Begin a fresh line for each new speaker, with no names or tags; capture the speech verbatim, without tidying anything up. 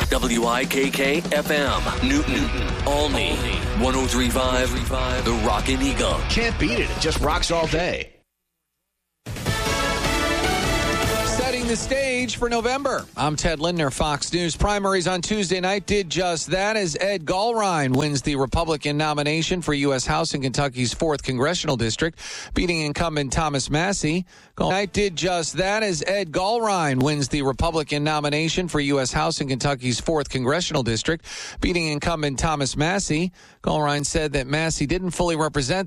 W I K K F M, Newton, Olney, one oh three point five, The Rockin' Eagle.
Can't beat it. It just rocks all day.
Setting the stage for November. I'm Ted Lindner. Fox News primaries on Tuesday night did just that as Ed Gallrein wins the Republican nomination for U S House in Kentucky's fourth Congressional District, beating incumbent Thomas Massie. Night did just that as Ed Gallrein wins the Republican nomination for U S House in Kentucky's fourth Congressional District, beating incumbent Thomas Massie. Gallrein said that Massie didn't fully represent